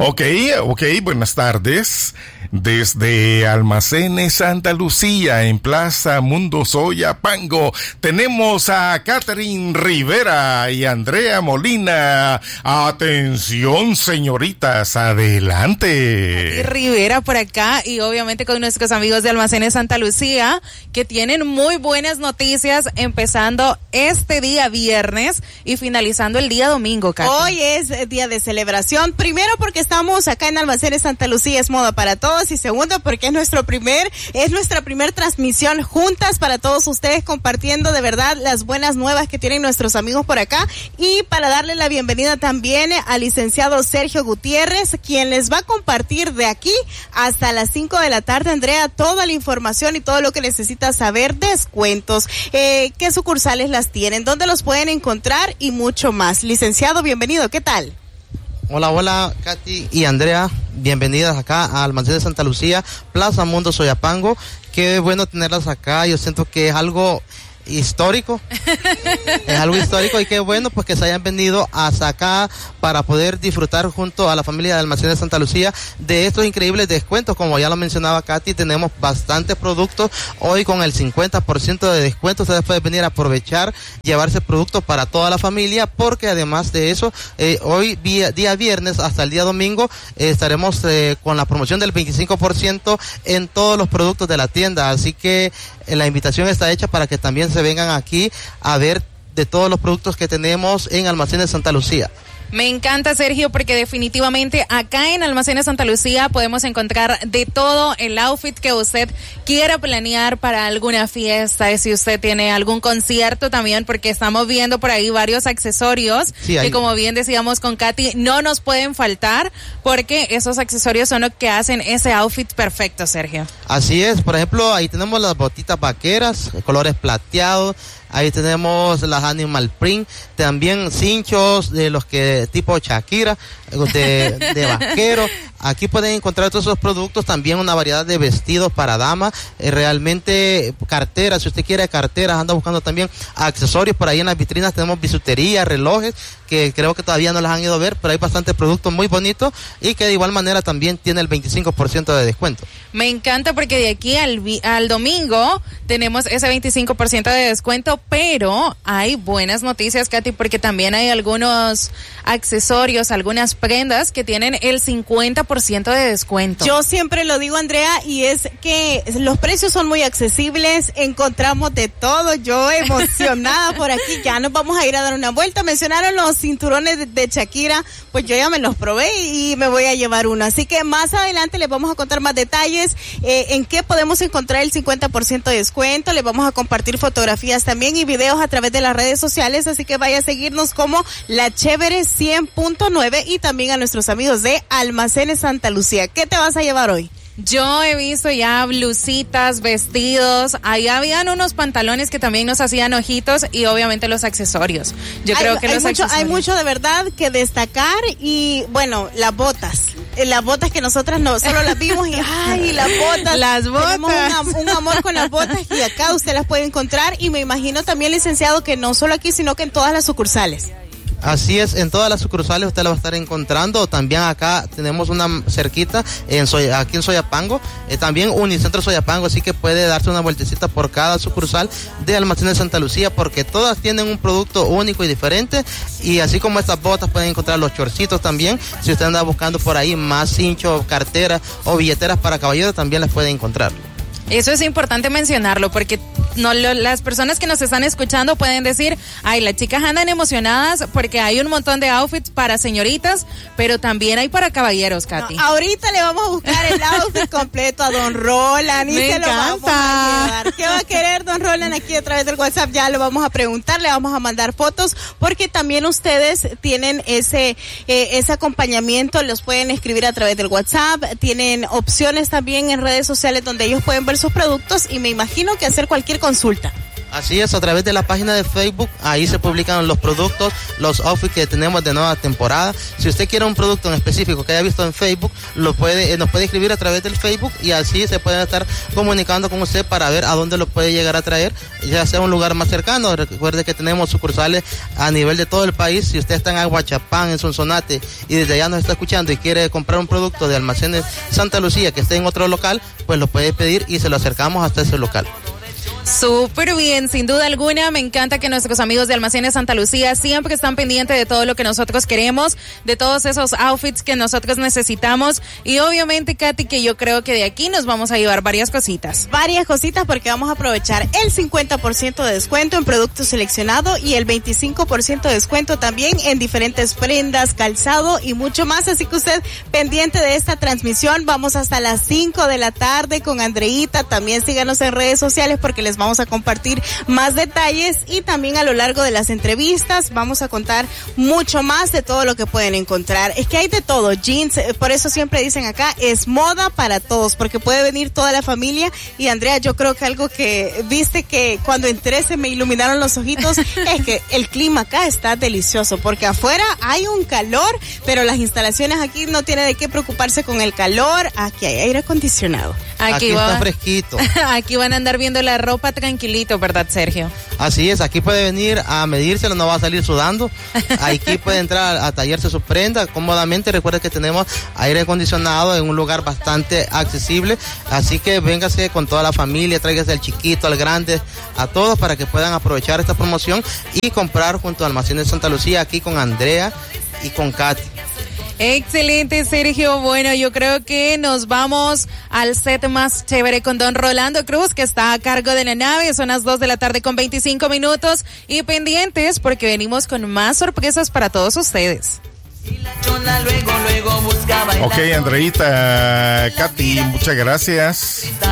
Ok, buenas tardes. Desde Almacenes Santa Lucía, en Plaza Mundo Soyapango, tenemos a Catherine Rivera y Andrea Molina. Atención, señoritas, adelante. Y Rivera por acá, y obviamente con nuestros amigos de Almacenes Santa Lucía, que tienen muy buenas noticias, empezando este día viernes y finalizando el día domingo, Katy. Hoy es día de celebración, primero porque estamos acá en Almacenes Santa Lucía, es moda para todos, y segundo porque es nuestra primer transmisión juntas para todos ustedes, compartiendo de verdad las buenas nuevas que tienen nuestros amigos por acá, y para darle la bienvenida también al licenciado Sergio Gutiérrez, quien les va a compartir de aquí hasta las 5 de la tarde, Andrea, toda la información y todo lo que necesitas saber, descuentos, qué sucursales las tienen, dónde los pueden encontrar y mucho más. Licenciado, bienvenido, ¿qué tal? Hola, Katy y Andrea, bienvenidas acá a Almacenes Santa Lucía, Plaza Mundo Soyapango. Qué bueno tenerlas acá, yo siento que es algo histórico, y qué bueno pues que se hayan venido hasta acá para poder disfrutar junto a la familia de Almacenes Santa Lucía de estos increíbles descuentos. Como ya lo mencionaba Katy, tenemos bastantes productos hoy con el 50% de descuento. Ustedes pueden venir a aprovechar, llevarse productos para toda la familia, porque además de eso, hoy día viernes hasta el día domingo estaremos con la promoción del 25% en todos los productos de la tienda, así que la invitación está hecha para que también se vengan aquí a ver de todos los productos que tenemos en Almacenes Santa Lucía. Me encanta, Sergio, porque definitivamente acá en Almacenes Santa Lucía podemos encontrar de todo, el outfit que usted quiera planear para alguna fiesta, si usted tiene algún concierto también, porque estamos viendo por ahí varios accesorios que, como bien decíamos con Katy, no nos pueden faltar, porque esos accesorios son los que hacen ese outfit perfecto, Sergio. Así es, por ejemplo, ahí tenemos las botitas vaqueras, colores plateados. Ahí tenemos las Animal Print, también cinchos de los que tipo Shakira, de vaquero. Aquí pueden encontrar todos esos productos, también una variedad de vestidos para damas, realmente carteras, si usted quiere carteras, anda buscando también accesorios. Por ahí en las vitrinas tenemos bisutería, relojes, que creo que todavía no las han ido a ver, pero hay bastantes productos muy bonitos y que de igual manera también tiene el 25% de descuento. Me encanta porque de aquí al domingo tenemos ese 25% de descuento, pero hay buenas noticias, Katy, porque también hay algunos accesorios, algunas prendas que tienen el 50% de descuento. Yo siempre lo digo, Andrea, y es que los precios son muy accesibles, encontramos de todo. Yo emocionada por aquí, ya nos vamos a ir a dar una vuelta. Mencionaron los cinturones de Shakira, pues yo ya me los probé y me voy a llevar uno, así que más adelante les vamos a contar más detalles en qué podemos encontrar el 50% de descuento. Les vamos a compartir fotografías también y videos a través de las redes sociales, así que vaya a seguirnos como La Chévere 100.9 y también a nuestros amigos de Almacenes Santa Lucía. ¿Qué te vas a llevar hoy? Yo he visto ya blusitas, vestidos, ahí habían unos pantalones que también nos hacían ojitos, y obviamente los accesorios. Yo creo que hay mucho de verdad que destacar, y bueno, las botas que nosotras no solo las vimos y ay, las botas. Tenemos un amor con las botas, y acá usted las puede encontrar, y me imagino también, licenciado, que no solo aquí sino que en todas las sucursales. Así es, en todas las sucursales usted la va a estar encontrando. También acá tenemos una cerquita aquí en Soyapango, también Unicentro Soyapango, así que puede darse una vueltecita por cada sucursal de Almacenes Santa Lucía, porque todas tienen un producto único y diferente, y así como estas botas pueden encontrar los chorcitos también. Si usted anda buscando por ahí más cincho, carteras o billeteras para caballeros, también las puede encontrar. Eso es importante mencionarlo, porque las personas que nos están escuchando pueden decir, ay, las chicas andan emocionadas porque hay un montón de outfits para señoritas, pero también hay para caballeros, Katy. No, ahorita le vamos a buscar el outfit completo a Don Roland y se lo vamos a llevar. ¿Qué va a querer Don Roland? Aquí a través del WhatsApp ya lo vamos a preguntar, le vamos a mandar fotos, porque también ustedes tienen ese acompañamiento, los pueden escribir a través del WhatsApp, tienen opciones también en redes sociales donde ellos pueden ver sus productos, y me imagino que hacer cualquier consulta. Así es, a través de la página de Facebook, ahí se publican los productos, los outfits que tenemos de nueva temporada. Si usted quiere un producto en específico que haya visto en Facebook, nos puede escribir a través del Facebook y así se pueden estar comunicando con usted para ver a dónde lo puede llegar a traer, ya sea un lugar más cercano. Recuerde que tenemos sucursales a nivel de todo el país. Si usted está en Aguachapán, en Sonsonate, y desde allá nos está escuchando y quiere comprar un producto de Almacenes Santa Lucía que esté en otro local, pues lo puede pedir y se lo acercamos hasta ese local. Súper bien, sin duda alguna. Me encanta que nuestros amigos de Almacenes Santa Lucía siempre están pendientes de todo lo que nosotros queremos, de todos esos outfits que nosotros necesitamos. Y obviamente, Katy, que yo creo que de aquí nos vamos a llevar varias cositas. Varias cositas porque vamos a aprovechar el 50% de descuento en productos seleccionados y el 25% de descuento también en diferentes prendas, calzado y mucho más. Así que usted pendiente de esta transmisión. Vamos hasta las 5 de la tarde con Andreita. También síganos en redes sociales porque les vamos a compartir más detalles y también a lo largo de las entrevistas vamos a contar mucho más de todo lo que pueden encontrar. Es que hay de todo, jeans, por eso siempre dicen acá, es moda para todos, porque puede venir toda la familia. Y Andrea, yo creo que algo que viste que cuando entré se me iluminaron los ojitos, es que el clima acá está delicioso, porque afuera hay un calor, pero las instalaciones aquí no tiene de qué preocuparse con el calor, aquí hay aire acondicionado. Aquí está fresquito. Aquí van a andar viendo la ropa tranquilito, ¿verdad, Sergio? Así es, aquí puede venir a medírselo, no va a salir sudando. Aquí puede entrar a tallarse su prenda cómodamente. Recuerde que tenemos aire acondicionado en un lugar bastante accesible, así que véngase con toda la familia, tráigase al chiquito, al grande, a todos para que puedan aprovechar esta promoción y comprar junto a Almacenes Santa Lucía, aquí con Andrea y con Katy. Excelente, Sergio. Bueno, yo creo que nos vamos al set más chévere con don Rolando Cruz, que está a cargo de la nave. Son las 2 de la tarde con 25 minutos. Y pendientes porque venimos con más sorpresas para todos ustedes. Ok, Andreita, Katy, muchas gracias.